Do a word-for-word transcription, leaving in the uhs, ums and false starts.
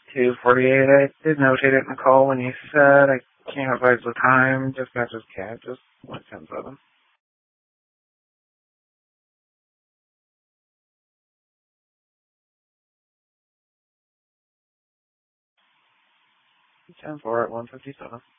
two forty-eight. I did notate it in the call when you said I can't advise the time. Dispatcher's cat just went ten seven. ten four at one fifty-seven.